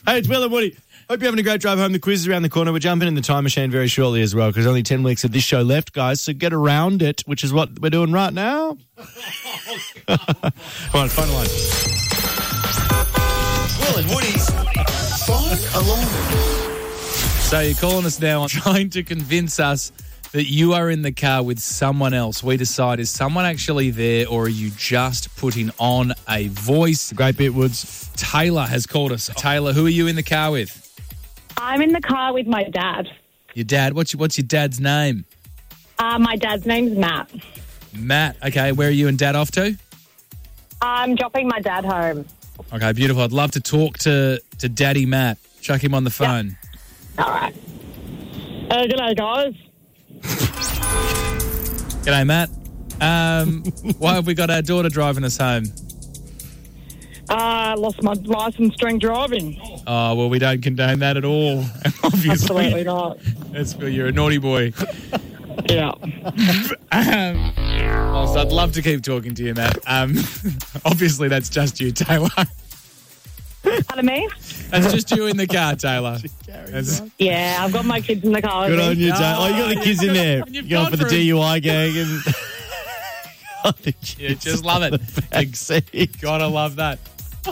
Hey, it's Will and Woody. Hope you're having a great drive home. The quiz is around the corner. We're jumping in the time machine very shortly as well because only 10 weeks of this show left, guys. So get around it, which is what we're doing right now. Come on, phone line. Will and Woody's Phone Alarm. So you're calling us now trying to convince us that you are in the car with someone else. We decide, is someone actually there or are you just putting on a voice? Great bit, Woods. Taylor has called us. Taylor, who are you in the car with? I'm in the car with my dad. Your dad. What's your dad's name? My dad's name's Matt. Matt. Okay, where are you and Dad off to? I'm dropping my dad home. Okay, beautiful. I'd love to talk to Daddy Matt. Chuck him on the phone. All right. G'day, guys. G'day, Matt. Why have we got our daughter driving us home? Lost my license drink driving. Oh, well, we don't condone that at all. Obviously. Absolutely not. That's for you're a naughty boy. Yeah. Also, I'd love to keep talking to you, Matt. Obviously, that's just you, Taylor. Pardon me? That's just you in the car, Taylor. Yeah, I've got my kids in the car. Good with on me. you, Taylor. Oh, you got the kids in there. You've You're going gone for the for it. DUI gang and... You just love it. Backseat. Gotta love that.